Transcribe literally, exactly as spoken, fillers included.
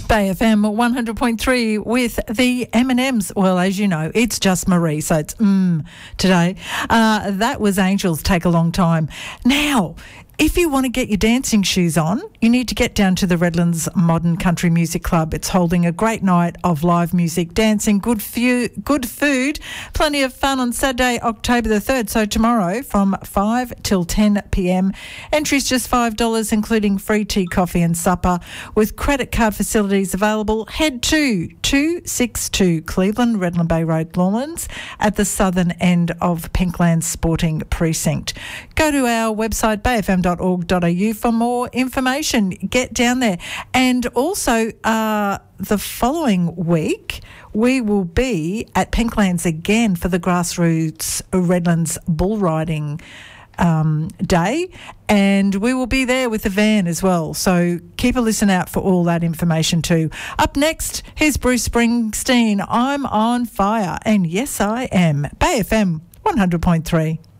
Bay F M one hundred point three with the M and M's. Well, as you know, it's just Marie, so it's mmm today. Uh, that was Angels, Take a Long Time. Now, if you want to get your dancing shoes on, you need to get down to the Redlands Modern Country Music Club. It's holding a great night of live music, dancing, good few, good food, plenty of fun on Saturday, October the third, so tomorrow from five till ten p m. Entry's just five dollars, including free tea, coffee and supper. With credit card facilities available, head to two sixty-two Cleveland, Redland Bay Road, Lawlands, at the southern end of Pinklands Sporting Precinct. Go to our website, bay f m dot org dot a u, for more information. Get down there. And also, uh, the following week, we will be at Pinklands again for the Grassroots Redlands Bull Riding um, Day, and we will be there with the van as well. So keep a listen out for all that information too. Up next, here's Bruce Springsteen. I'm on fire, and yes, I am. Bay F M one hundred point three.